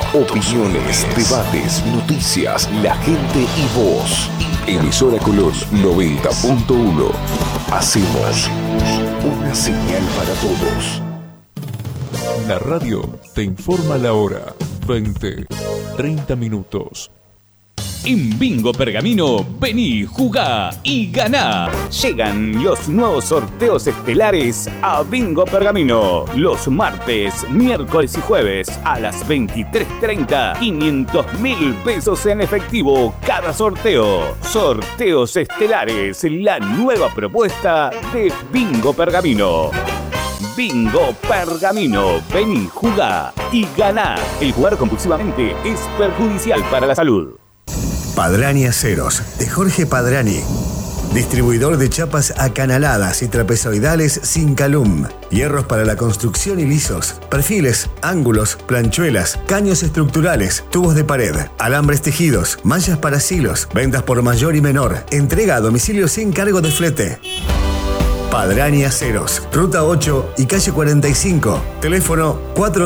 Opiniones, debates, noticias, la gente y vos. Emisora Colón 90.1. Hacemos una señal para todos. La radio te informa la hora. 20:30 minutos. En Bingo Pergamino, vení, jugá y ganá. Llegan los nuevos sorteos estelares a Bingo Pergamino. Los martes, miércoles y jueves a las 23:30. 500.000 pesos en efectivo cada sorteo. Sorteos estelares, la nueva propuesta de Bingo Pergamino. Bingo Pergamino, vení, jugá y ganá. El jugar compulsivamente es perjudicial para la salud. Padrani Aceros, de Jorge Padrani. Distribuidor de chapas acanaladas y trapezoidales sin calum. Hierros para la construcción y lisos. Perfiles, ángulos, planchuelas, caños estructurales, tubos de pared, alambres tejidos, mallas para silos. Ventas por mayor y menor. Entrega a domicilio sin cargo de flete. Padrani Aceros, Ruta 8 y Calle 45. Teléfono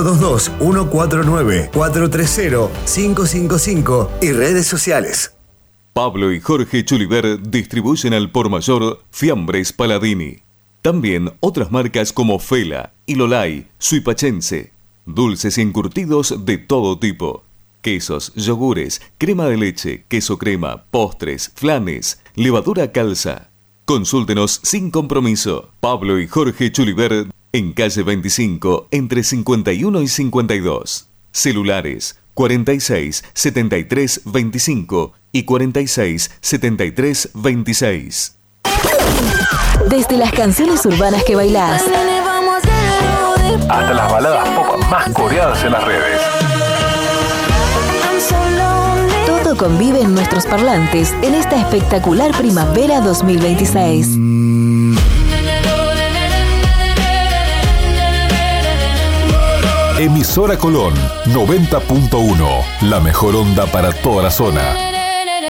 422-149-430-555 y redes sociales. Pablo y Jorge Chuliver distribuyen al por mayor Fiambres Paladini. También otras marcas como Fela, Ilolay, Suipachense. Dulces y encurtidos de todo tipo. Quesos, yogures, crema de leche, queso crema, postres, flanes, levadura calza. Consúltenos sin compromiso. Pablo y Jorge Chuliver en calle 25 entre 51 y 52. Celulares 46 73 25 y 46 73 26. Desde las canciones urbanas que bailás hasta las baladas pop más coreadas en las redes. Todo convive en nuestros parlantes en esta espectacular primavera 2026. Emisora Colón 90.1, la mejor onda para toda la zona.